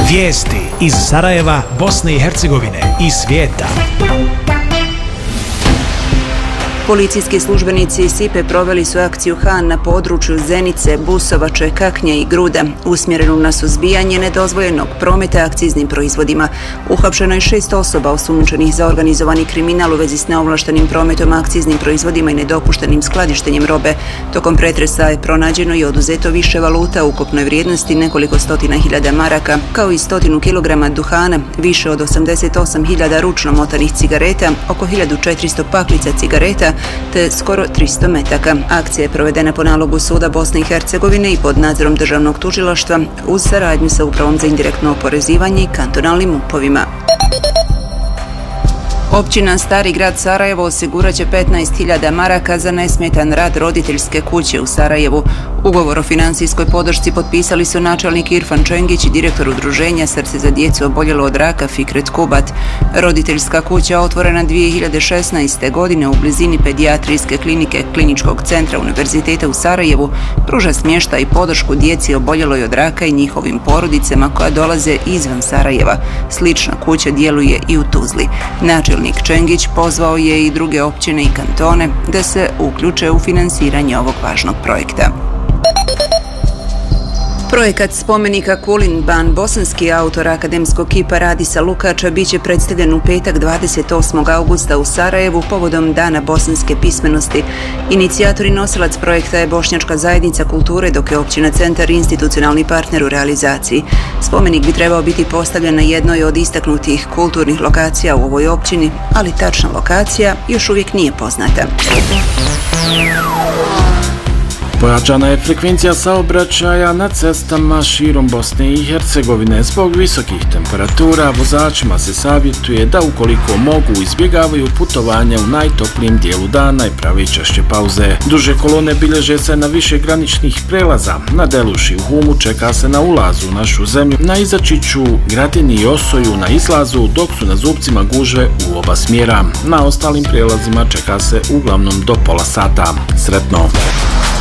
Vijesti iz Sarajeva, Bosne i Hercegovine i svijeta. Policijski službenici SIPE proveli su akciju Han na području Zenice, Busovače, Kaknje i Gruda, usmjerenu na suzbijanje nedozvoljenog prometa akciznim proizvodima. Uhapšeno je 6 osoba osumnjičenih za organizovani kriminal u vezi s neovlaštenim prometom akciznim proizvodima i nedopuštenim skladištenjem robe. Tokom pretresa je pronađeno i oduzeto više valuta u ukupnoj vrijednosti nekoliko stotina hiljada maraka, kao i 100 kilograma duhana, više od 88.000 ručno motanih cigareta, oko 1400 paklica cigareta, te skoro 300 metaka. Akcija je provedena po nalogu Suda Bosne i Hercegovine i pod nadzorom državnog tužilaštva uz saradnju sa Upravom za indirektno oporezivanje i kantonalnim upovima. Općina Stari grad Sarajevo osigurat će 15.000 maraka za nesmetan rad roditeljske kuće u Sarajevu. Ugovor o financijskoj podršci potpisali su načelnik Irfan Čengić i direktor udruženja Srce za djecu oboljelo od raka Fikret Kubat. Roditeljska kuća otvorena 2016. godine u blizini pedijatrijske klinike Kliničkog centra Univerziteta u Sarajevu pruža smještaj i podršku djeci oboljeloj od raka i njihovim porodicama koja dolaze izvan Sarajeva. Slična kuća djeluje i u Tuzli. Načelnik Čengić pozvao je i druge općine i kantone da se uključe u finansiranje ovog važnog projekta. Projekat spomenika Kulin Ban, bosanski autor akademskog kipa Radisa Lukača, bit će predstavljen u petak 28. augusta u Sarajevu povodom Dana bosanske pismenosti. Inicijator i nosilac projekta je Bošnjačka zajednica kulture, dok je općina Centar institucionalni partner u realizaciji. Spomenik bi trebao biti postavljen na jednoj od istaknutih kulturnih lokacija u ovoj općini, ali tačna lokacija još uvijek nije poznata. Pojačana je frekvencija saobraćaja na cestama širom Bosne i Hercegovine. Zbog visokih temperatura vozačima se savjetuje da ukoliko mogu izbjegavaju putovanja u najtoplijem dijelu dana i pravi češće pauze. Duže kolone bilježe se na više graničnih prelaza. Na Deluši u Humu čeka se na ulazu u našu zemlju, na Izačiću, Gradini i Osoju na izlazu, dok su na Zupcima gužve u oba smjera. Na ostalim prijelazima čeka se uglavnom do pola sata. Sretno!